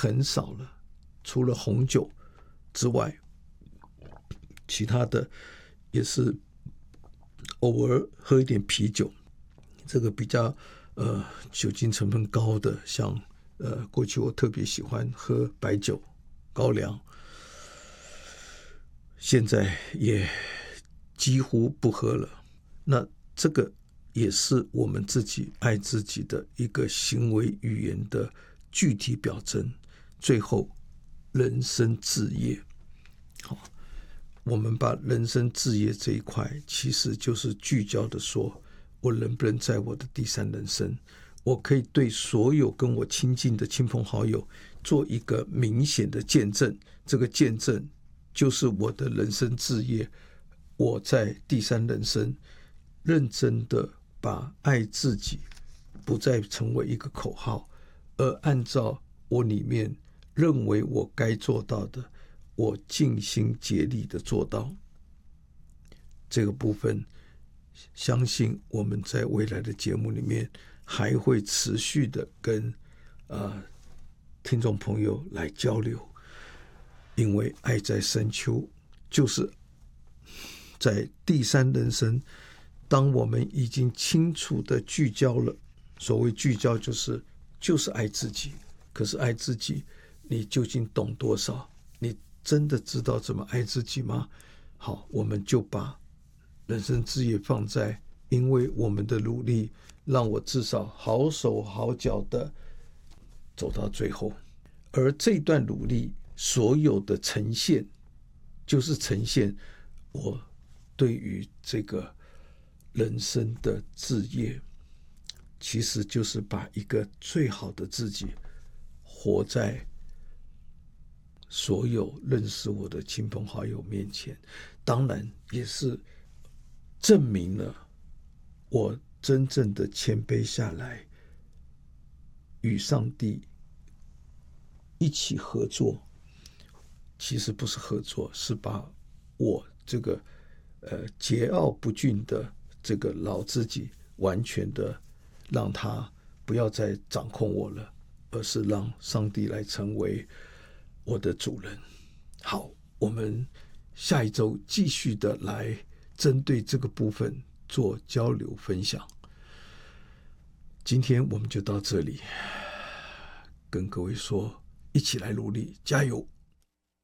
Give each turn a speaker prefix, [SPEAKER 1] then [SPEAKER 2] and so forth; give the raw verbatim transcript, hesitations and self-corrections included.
[SPEAKER 1] 很少了，除了红酒之外，其他的也是偶尔喝一点啤酒。这个比较呃酒精成分高的，像呃过去我特别喜欢喝白酒、高粱，现在也几乎不喝了。那这个也是我们自己爱自己的一个行为语言的具体表征。最后，人生志业，好，我们把人生志业这一块，其实就是聚焦的说，我能不能在我的第三人生，我可以对所有跟我亲近的亲朋好友做一个明显的见证。这个见证就是我的人生志业。我在第三人生认真的把爱自己不再成为一个口号，而按照我里面认为我该做到的，我尽心竭力的做到。这个部分相信我们在未来的节目里面还会持续的跟呃听众朋友来交流，因为爱在深秋，就是在第三人生，当我们已经清楚的聚焦了，所谓聚焦就是就是爱自己。可是爱自己，你究竟懂多少？你真的知道怎么爱自己吗？好，我们就把人生志业放在，因为我们的努力，让我至少好手好脚的走到最后。而这段努力所有的呈现，就是呈现我对于这个人生的志业，其实就是把一个最好的自己活在所有认识我的亲朋好友面前。当然也是证明了我真正的谦卑下来，与上帝一起合作。其实不是合作，是把我这个呃桀骜不驯的这个老自己完全的让他不要再掌控我了，而是让上帝来成为我的主人。好，我们下一周继续的来针对这个部分做交流分享。今天我们就到这里，跟各位说，一起来努力，加油！